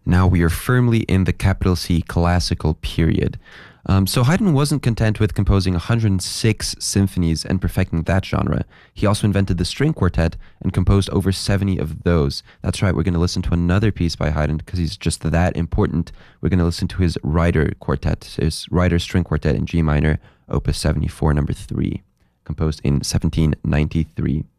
Now we are firmly in the capital C classical period. So Haydn wasn't content with composing 106 symphonies and perfecting that genre. He also invented the string quartet and composed over 70 of those. That's right, we're going to listen to another piece by Haydn because he's just that important. We're going to listen to his Rider quartet, his Rider string quartet in G minor, opus 74, number 3, composed in 1793.